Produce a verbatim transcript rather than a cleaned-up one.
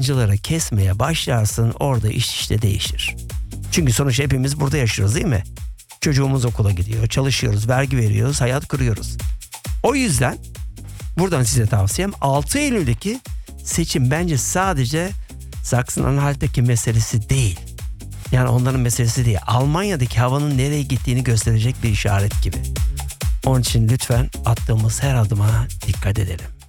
yabancıları kesmeye başlarsın, orada iş işte değişir. Çünkü sonuçta hepimiz burada yaşıyoruz değil mi? Çocuğumuz okula gidiyor, çalışıyoruz, vergi veriyoruz, hayat kuruyoruz. O yüzden buradan size tavsiyem altı Eylül'deki seçim bence sadece Sachsen-Anhalt'taki meselesi değil. Yani onların meselesi değil. Almanya'daki havanın nereye gittiğini gösterecek bir işaret gibi. Onun için lütfen attığımız her adıma dikkat edelim.